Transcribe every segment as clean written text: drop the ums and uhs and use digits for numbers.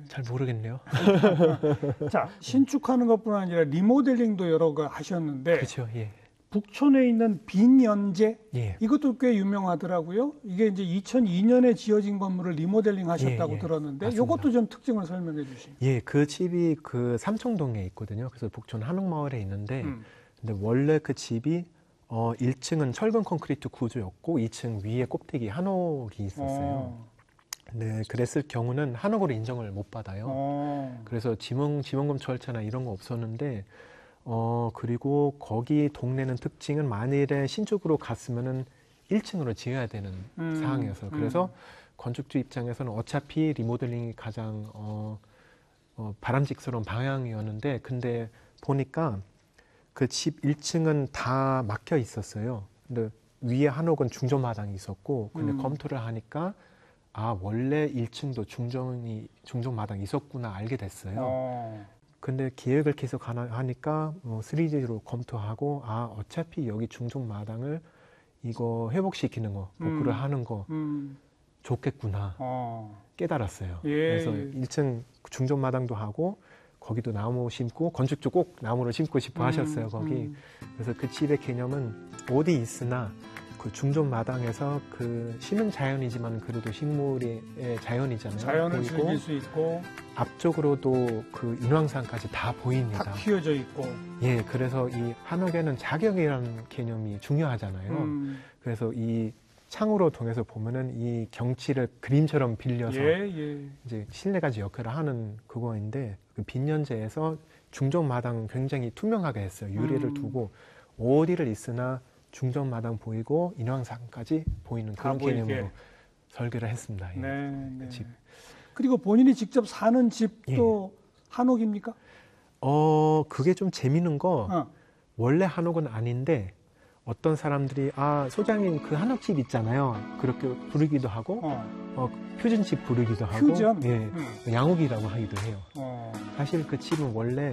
잘 모르겠네요. 자, 신축하는 것뿐 아니라 리모델링도 여러 거 하셨는데 그렇죠. 예. 북촌에 있는 빈연재 예. 이것도 꽤 유명하더라고요. 이게 이제 2002년에 지어진 건물을 리모델링 하셨다고 예. 들었는데 맞습니다. 이것도 좀 특징을 설명해 주시죠. 예, 그 집이 그 삼청동에 있거든요. 그래서 북촌 한옥마을에 있는데, 근데 원래 그 집이 1층은 철근 콘크리트 구조였고 2층 위에 꼭대기 한옥이 있었어요. 네, 그랬을 경우는 한옥으로 인정을 못 받아요. 그래서 지원금 절차나 이런 거 없었는데, 그리고 거기 동네는 특징은 만일에 신축으로 갔으면은 1층으로 지어야 되는 상황이어서 그래서 건축주 입장에서는 어차피 리모델링이 가장 바람직스러운 방향이었는데 근데 보니까 그 집 1층은 다 막혀 있었어요. 근데 위에 한옥은 중전마당이 있었고 근데 검토를 하니까 아 원래 1층도 중전마당이 있었구나 알게 됐어요. 근데 기획을 계속 하니까 3D로 검토하고 아 어차피 여기 중전마당을 이거 회복시키는 거 복구를 하는 거 좋겠구나 깨달았어요. 예, 그래서 1층 중전마당도 하고 거기도 나무 심고 건축주 꼭 나무를 심고 싶어 하셨어요. 거기 그래서 그 집의 개념은 어디 있으나 그 중전마당에서 그 심은 자연이지만 그래도 식물의 자연이잖아요. 자연을 보이고 즐길 수 있고 앞쪽으로도 그 인왕산까지 다 보입니다. 탁 휘어져 있고. 예, 그래서 이 한옥에는 자격이라는 개념이 중요하잖아요. 그래서 이 창으로 통해서 보면은 이 경치를 그림처럼 빌려서 이제 실내까지 역할을 하는 그거인데 그 빈연재에서 중전마당 굉장히 투명하게 했어요. 유리를 두고 어디를 있으나 중전마당 보이고 인왕산까지 보이는 그런 개념으로 설계를 했습니다. 예. 그 집. 그리고 본인이 직접 사는 집도 한옥입니까? 그게 좀 재미있는 거 원래 한옥은 아닌데 어떤 사람들이 아 소장님 그 한옥집 있잖아요. 그렇게 부르기도 하고 퓨전집 부르기도 하고 퓨전? 예, 양옥이라고 하기도 해요. 사실 그 집은 원래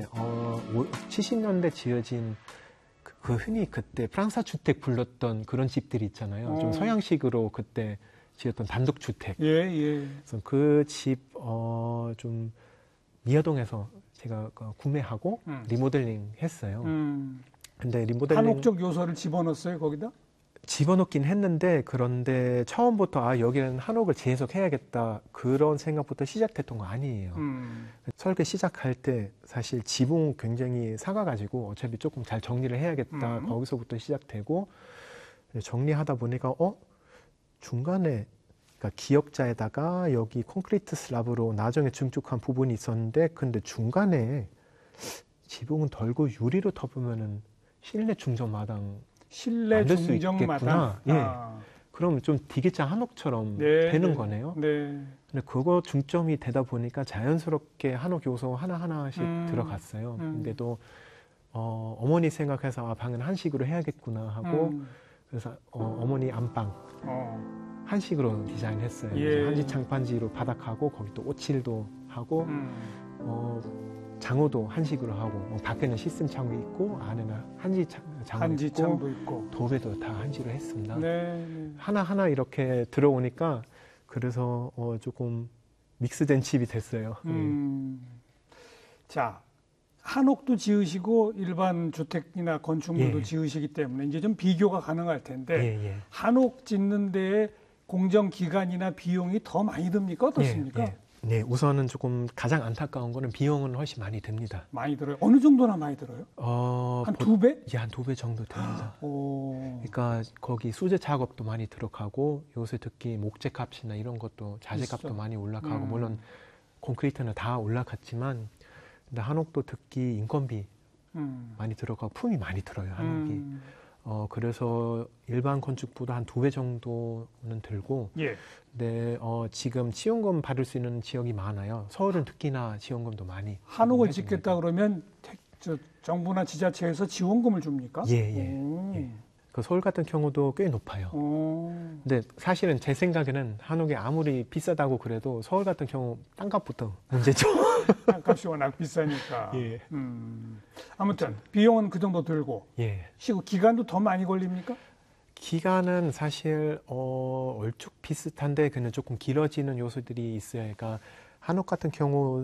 70년대 지어진 그 흔히 그때 프랑스 주택 불렀던 그런 집들이 있잖아요. 좀 서양식으로 그때 지었던 단독주택. 그래서 그 집 좀 미아동에서 제가 구매하고 리모델링 했어요. 근데 리모델링 한옥적 요소를 집어넣었어요 거기다? 집어넣긴 했는데 그런데 처음부터 아 여기는 한옥을 재해석해야겠다 그런 생각부터 시작됐던 거 아니에요. 설계 시작할 때 사실 지붕 굉장히 작아가지고 어차피 조금 잘 정리를 해야겠다 거기서부터 시작되고 정리하다 보니까 중간에 그러니까 기역자에다가 여기 콘크리트 슬랍으로 나중에 증축한 부분이 있었는데 근데 중간에 지붕은 덜고 유리로 덮으면은 실내 중전마당 만들 수 있겠구나. 예. 그럼 좀 디귿자 한옥처럼 되는 거네요. 근데 그거 중점이 되다 보니까 자연스럽게 한옥 요소 하나하나씩 들어갔어요. 근데도 어머니 생각해서 아, 방은 한식으로 해야겠구나 하고 그래서 어머니 안방 한식으로 디자인했어요. 한식 장판지로 바닥하고 거기 또 오칠도 하고 장호도 한식으로 하고 밖에는 시스템 창도 있고 안에는 한지창도 있고 도배도 다 한지로 했습니다. 하나하나 이렇게 들어오니까 그래서 조금 믹스된 집이 됐어요. 자, 한옥도 지으시고 일반 주택이나 건축물도 지으시기 때문에 이제 좀 비교가 가능할 텐데 한옥 짓는 데에 공정 기간이나 비용이 더 많이 듭니까? 어떻습니까? 네, 우선은 조금 가장 안타까운 거는 비용은 훨씬 많이 듭니다. 많이 들어요? 어느 정도나 많이 들어요? 한 2배? 예, 한 2배 정도 됩니다. 그러니까 거기 수제 작업도 많이 들어가고 요새 특히 목재 값이나 이런 것도 자재값도 많이 올라가고 물론 콘크리트는 다 올라갔지만 근데 한옥도 특히 인건비 많이 들어가고 품이 많이 들어요, 한옥이. 그래서 일반 건축보다 한 2배 정도는 들고 근데 지금 지원금 받을 수 있는 지역이 많아요. 서울은 특히나 지원금도 많이 한옥을 짓겠다 그러면 정부나 지자체에서 지원금을 줍니까? 그 서울 같은 경우도 꽤 높아요. 근데 사실은 제 생각에는 한옥이 아무리 비싸다고 그래도 서울 같은 경우 땅값부터 문제죠. 땅값이 워낙 비싸니까. 아무튼 비용은 그 정도 들고 시고 기간도 더 많이 걸립니까? 기간은 사실 얼추 비슷한데 그는 조금 길어지는 요소들이 있어요. 그러니까 한옥 같은 경우